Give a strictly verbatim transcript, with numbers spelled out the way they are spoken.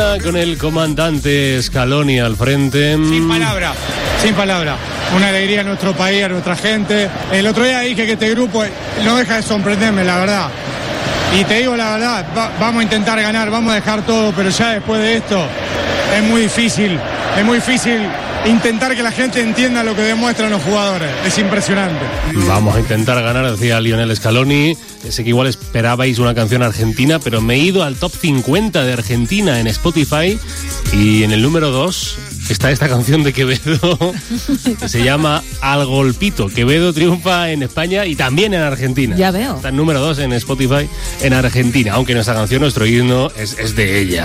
Con el comandante Scaloni al frente. Sin palabra, sin palabra. Una alegría a nuestro país, a nuestra gente. El otro día dije que este grupo no deja de sorprenderme, la verdad. Y te digo la verdad, va, vamos a intentar ganar, vamos a dejar todo, pero ya después de esto es muy difícil, es muy difícil intentar que la gente entienda lo que demuestran los jugadores. Es impresionante. Vamos a intentar ganar, decía Lionel Scaloni. Sé que igual esperabais una canción argentina, pero me he ido al top cincuenta de Argentina en Spotify y en el número dos está esta canción de Quevedo que se llama Al Golpito. Quevedo triunfa en España y también en Argentina. Ya veo. Está en número dos en Spotify en Argentina, aunque nuestra canción, nuestro himno, es, es de ella.